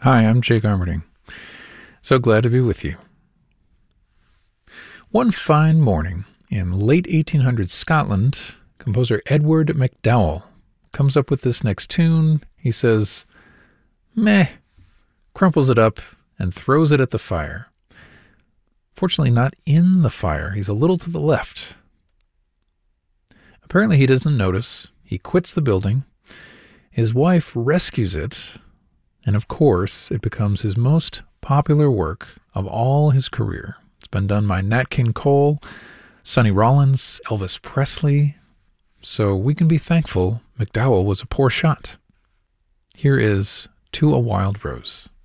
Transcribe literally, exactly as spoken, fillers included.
Hi, I'm Jake Armerding. So glad to be with you. One fine morning in late eighteen hundreds Scotland, composer Edward MacDowell comes up with this next tune. He says, meh, crumples it up and throws it at the fire. Fortunately, not in the fire. He's a little to the left. Apparently, he doesn't notice. He quits the building. His wife rescues it. And of course, it becomes his most popular work of all his career. It's been done by Nat King Cole, Sonny Rollins, Elvis Presley. So we can be thankful MacDowell was a poor shot. Here is To a Wild Rose.